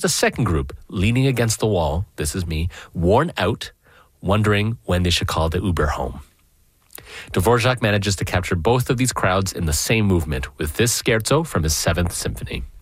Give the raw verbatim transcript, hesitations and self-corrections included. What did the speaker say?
a second group leaning against the wall, this is me, worn out, wondering when they should call the Uber home. Dvorak manages to capture both of these crowds in the same movement with this scherzo from his Seventh Symphony.